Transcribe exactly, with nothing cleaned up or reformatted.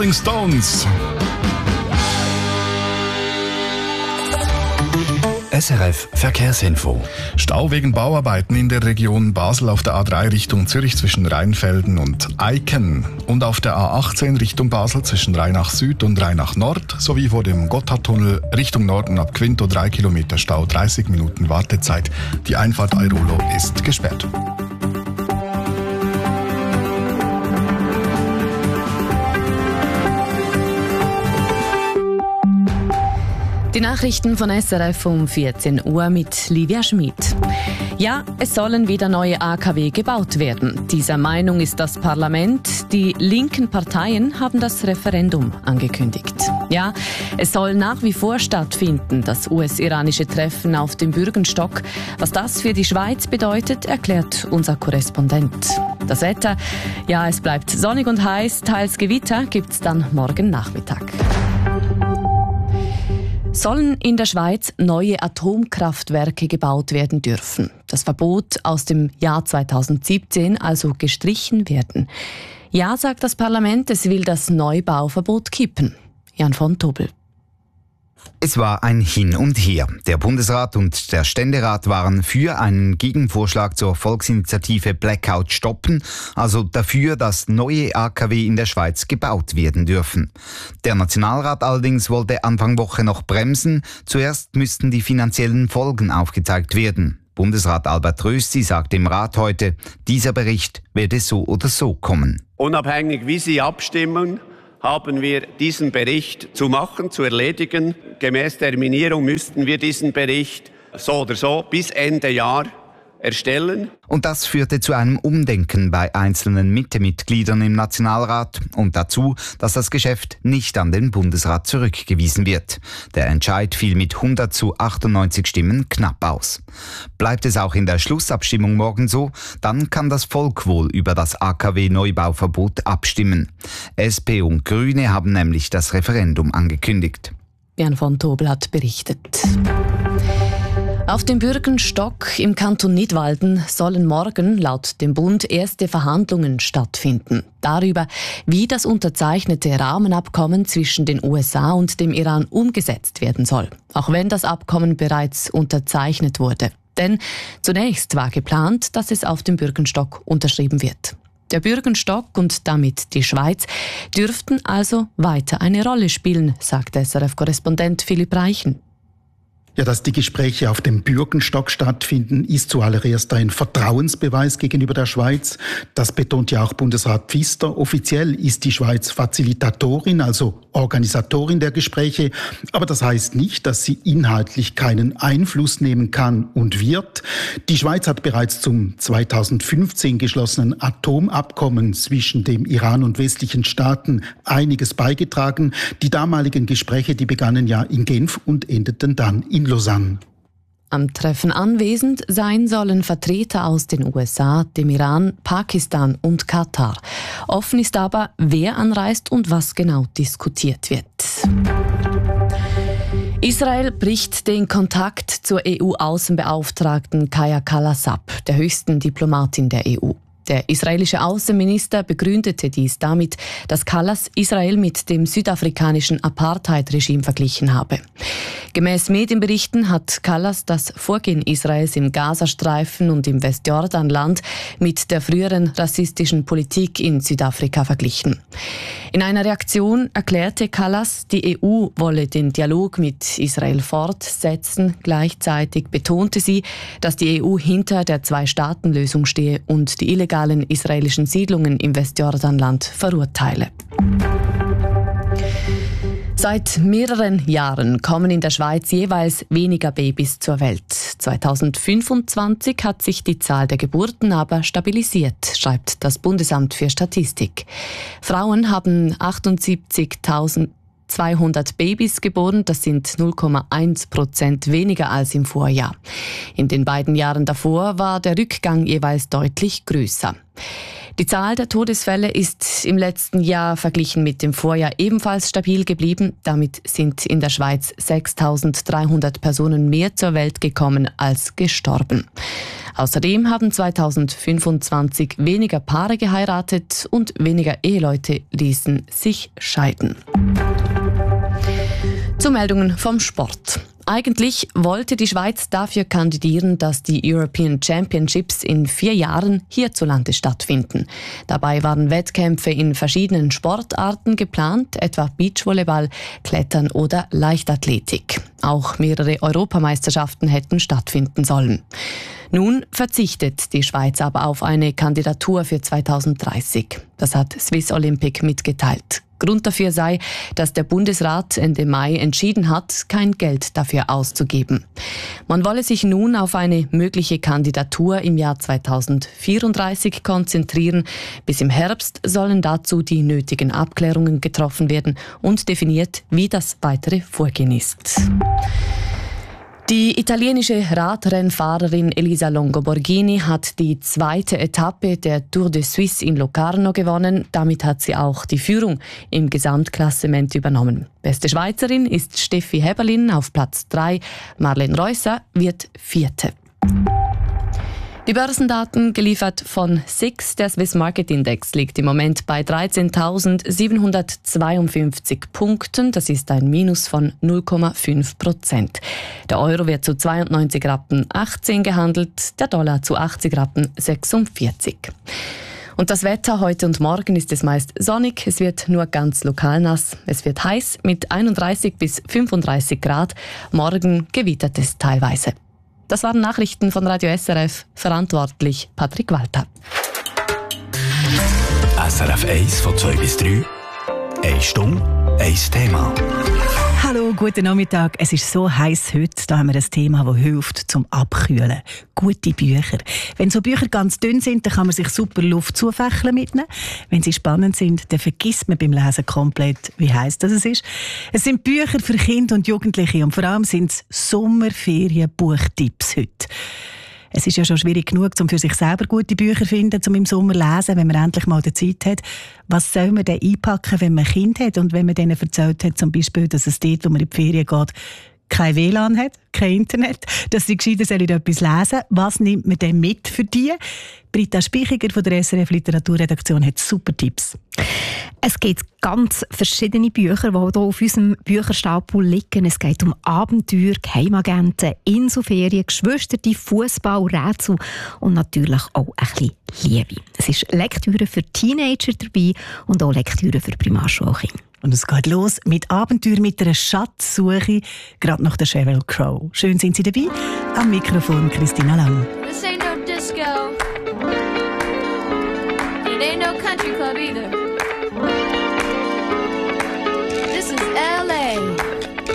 Rolling Stones. S R F Verkehrsinfo. Stau wegen Bauarbeiten in der Region Basel auf der A drei Richtung Zürich zwischen Rheinfelden und Eiken und auf der A achtzehn Richtung Basel zwischen Rheinach Süd und Rheinach Nord sowie vor dem Gotthardtunnel Richtung Norden ab Quinto drei Kilometer Stau, dreißig Minuten Wartezeit. Die Einfahrt Airolo ist gesperrt. Die Nachrichten von S R F um vierzehn Uhr mit Livia Schmid. Ja, es sollen wieder neue A K W gebaut werden. Dieser Meinung ist das Parlament. Die linken Parteien haben das Referendum angekündigt. Ja, es soll nach wie vor stattfinden, das U S-iranische Treffen auf dem Bürgenstock. Was das für die Schweiz bedeutet, erklärt unser Korrespondent. Das Wetter, ja, es bleibt sonnig und heiß, teils Gewitter gibt's dann morgen Nachmittag. Sollen in der Schweiz neue Atomkraftwerke gebaut werden dürfen. Das Verbot aus dem Jahr zweitausendsiebzehn also gestrichen werden. Ja, sagt das Parlament, es will das Neubauverbot kippen. Jan von Tobel. Es war ein Hin und Her. Der Bundesrat und der Ständerat waren für einen Gegenvorschlag zur Volksinitiative Blackout stoppen, also dafür, dass neue A K W in der Schweiz gebaut werden dürfen. Der Nationalrat allerdings wollte Anfang Woche noch bremsen. Zuerst müssten die finanziellen Folgen aufgezeigt werden. Bundesrat Albert Rösti sagt im Rat heute, dieser Bericht werde so oder so kommen. Unabhängig wie Sie abstimmen, haben wir diesen Bericht zu machen, zu erledigen. Gemäß Terminierung müssten wir diesen Bericht so oder so bis Ende Jahr erstellen. Und das führte zu einem Umdenken bei einzelnen Mitte-Mitgliedern im Nationalrat und dazu, dass das Geschäft nicht an den Bundesrat zurückgewiesen wird. Der Entscheid fiel mit hundert zu achtundneunzig Stimmen knapp aus. Bleibt es auch in der Schlussabstimmung morgen so, dann kann das Volk wohl über das A K W-Neubauverbot abstimmen. S P und Grüne haben nämlich das Referendum angekündigt. Jan von Tobel hat berichtet. Auf dem Bürgenstock im Kanton Nidwalden sollen morgen laut dem Bund erste Verhandlungen stattfinden. Darüber, wie das unterzeichnete Rahmenabkommen zwischen den U S A und dem Iran umgesetzt werden soll. Auch wenn das Abkommen bereits unterzeichnet wurde. Denn zunächst war geplant, dass es auf dem Bürgenstock unterschrieben wird. Der Bürgenstock und damit die Schweiz dürften also weiter eine Rolle spielen, sagt S R F-Korrespondent Philipp Reichen. Ja, dass die Gespräche auf dem Bürgenstock stattfinden, ist zuallererst ein Vertrauensbeweis gegenüber der Schweiz. Das betont ja auch Bundesrat Pfister. Offiziell ist die Schweiz Facilitatorin, also Organisatorin der Gespräche. Aber das heißt nicht, dass sie inhaltlich keinen Einfluss nehmen kann und wird. Die Schweiz hat bereits zum zweitausendfünfzehn geschlossenen Atomabkommen zwischen dem Iran und westlichen Staaten einiges beigetragen. Die damaligen Gespräche, die begannen ja in Genf und endeten dann in Lausanne. Am Treffen anwesend sein sollen Vertreter aus den U S A, dem Iran, Pakistan und Katar. Offen ist aber, wer anreist und was genau diskutiert wird. Israel bricht den Kontakt zur E U-Außenbeauftragten Kaja Kallas ab, der höchsten Diplomatin der E U. Der israelische Außenminister begründete dies damit, dass Kallas Israel mit dem südafrikanischen Apartheid-Regime verglichen habe. Gemäß Medienberichten hat Kallas das Vorgehen Israels im Gazastreifen und im Westjordanland mit der früheren rassistischen Politik in Südafrika verglichen. In einer Reaktion erklärte Kallas, die E U wolle den Dialog mit Israel fortsetzen. Gleichzeitig betonte sie, dass die E U hinter der Zwei-Staaten-Lösung stehe und die illegalen israelischen Siedlungen im Westjordanland verurteile. Seit mehreren Jahren kommen in der Schweiz jeweils weniger Babys zur Welt. zweitausendfünfundzwanzig hat sich die Zahl der Geburten aber stabilisiert, schreibt das Bundesamt für Statistik. Frauen haben achtundsiebzigtausendzweihundert Babys geboren, das sind null Komma eins Prozent weniger als im Vorjahr. In den beiden Jahren davor war der Rückgang jeweils deutlich größer. Die Zahl der Todesfälle ist im letzten Jahr verglichen mit dem Vorjahr ebenfalls stabil geblieben. Damit sind in der Schweiz sechstausenddreihundert Personen mehr zur Welt gekommen als gestorben. Außerdem haben zweitausendfünfundzwanzig weniger Paare geheiratet und weniger Eheleute ließen sich scheiden. Zu Meldungen vom Sport. Eigentlich wollte die Schweiz dafür kandidieren, dass die European Championships in vier Jahren hierzulande stattfinden. Dabei waren Wettkämpfe in verschiedenen Sportarten geplant, etwa Beachvolleyball, Klettern oder Leichtathletik. Auch mehrere Europameisterschaften hätten stattfinden sollen. Nun verzichtet die Schweiz aber auf eine Kandidatur für zweitausenddreißig. Das hat Swiss Olympic mitgeteilt. Grund dafür sei, dass der Bundesrat Ende Mai entschieden hat, kein Geld dafür auszugeben. Man wolle sich nun auf eine mögliche Kandidatur im Jahr zweitausendvierunddreißig konzentrieren. Bis im Herbst sollen dazu die nötigen Abklärungen getroffen werden und definiert, wie das weitere Vorgehen ist. Die italienische Radrennfahrerin Elisa Longo Borghini hat die zweite Etappe der Tour de Suisse in Locarno gewonnen. Damit hat sie auch die Führung im Gesamtklassement übernommen. Beste Schweizerin ist Steffi Heberlin auf Platz drei. Marlene Reusser wird Vierte. Die Börsendaten geliefert von S I X. Der Swiss Market Index liegt im Moment bei dreizehntausendsiebenhundertzweiundfünfzig Punkten. Das ist ein Minus von null Komma fünf Prozent. Der Euro wird zu zweiundneunzig Rappen achtzehn gehandelt, der Dollar zu achtzig Rappen sechsundvierzig. Und das Wetter heute und morgen ist es meist sonnig, es wird nur ganz lokal nass. Es wird heiß mit einunddreißig bis fünfunddreißig Grad. Morgen gewittert es teilweise. Das waren Nachrichten von Radio S R F, verantwortlich Patrick Walter. S R F eins von zwei bis drei. Eine Stunde, ein Thema. Hallo, guten Nachmittag. Es ist so heiß heute. Da haben wir ein Thema, das hilft zum Abkühlen. Gute Bücher. Wenn so Bücher ganz dünn sind, dann kann man sich super Luft zufächeln mitnehmen. Wenn sie spannend sind, dann vergisst man beim Lesen komplett, wie heiß das ist. Es sind Bücher für Kinder und Jugendliche und vor allem sind es Sommerferien-Buchtipps heute. Es ist ja schon schwierig genug, um für sich selber gute Bücher zu finden, um im Sommer zu lesen, wenn man endlich mal die Zeit hat. Was soll man denn einpacken, wenn man ein Kind hat und wenn man denen erzählt hat, zum Beispiel, dass es dort, wo man in die Ferien geht, kein W L A N hat, kein Internet, dass sie gescheiter sollen etwas lesen. Was nimmt man denn mit für die? Britta Spichiger von der S R F Literaturredaktion hat super Tipps. Es gibt ganz verschiedene Bücher, die hier auf unserem Bücherstapel liegen. Es geht um Abenteuer, Geheimagenten, Inselferien, Geschwister, Fußball, Rätsel und natürlich auch ein bisschen Liebe. Es ist Lektüre für Teenager dabei und auch Lektüre für Primarschulkinder. Und es geht los mit Abenteuer mit einer Schatzsuche, gerade nach der Sheryl Crow. Schön sind Sie dabei. Am Mikrofon Christina Lang. This ain't no disco. It ain't no country club either.